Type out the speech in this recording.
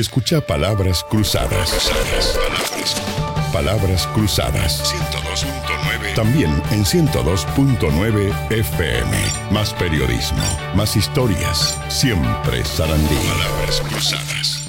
Escucha Palabras Cruzadas. Palabras Cruzadas. 102.9. También en 102.9 FM. Más periodismo, más historias. Siempre Sarandí. Palabras Cruzadas.